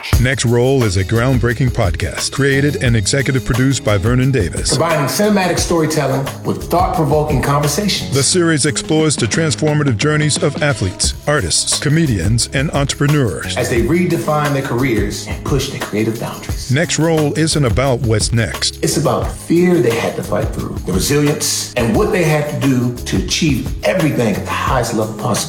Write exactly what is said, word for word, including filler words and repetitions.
Next Roll is a groundbreaking podcast created and executive produced by Vernon Davis. Combining cinematic storytelling with thought-provoking conversations. The series explores the transformative journeys of athletes, artists, comedians, and entrepreneurs as they redefine their careers and push their creative boundaries. Next Roll isn't about what's next. It's about the fear they had to fight through, the resilience, and what they had to do to achieve everything at the highest level possible.